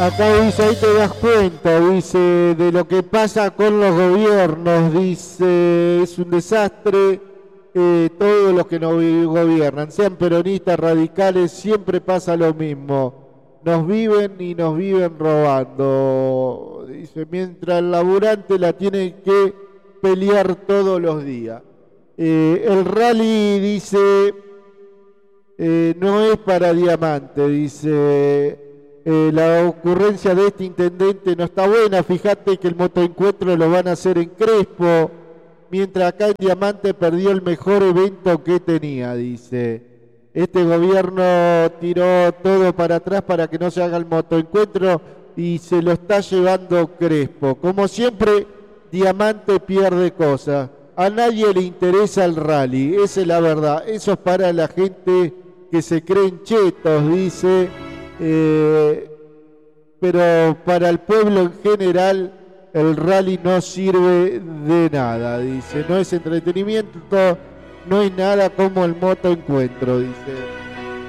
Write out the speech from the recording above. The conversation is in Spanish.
Acá dice, ahí te das cuenta, dice, de lo que pasa con los gobiernos, dice, es un desastre, todos los que nos gobiernan, sean peronistas, radicales, siempre pasa lo mismo, nos viven y nos viven robando, dice, mientras el laburante la tiene que pelear todos los días. El rally, dice, no es para Diamante, dice... la ocurrencia de este intendente no está buena, fíjate que el motoencuentro lo van a hacer en Crespo, mientras acá en Diamante perdió el mejor evento que tenía, dice. Este gobierno tiró todo para atrás para que no se haga el motoencuentro y se lo está llevando Crespo. Como siempre, Diamante pierde cosas. A nadie le interesa el rally, esa es la verdad. Eso es para la gente que se creen chetos, dice. Pero para el pueblo en general el rally no sirve de nada, dice, no es entretenimiento, no hay nada como el motoencuentro, dice.